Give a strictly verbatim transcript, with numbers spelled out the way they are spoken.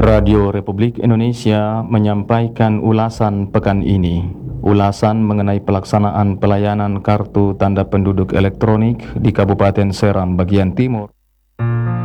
Radio Republik Indonesia menyampaikan ulasan pekan ini. Ulasan mengenai pelaksanaan pelayanan kartu tanda penduduk elektronik di Kabupaten Seram bagian timur.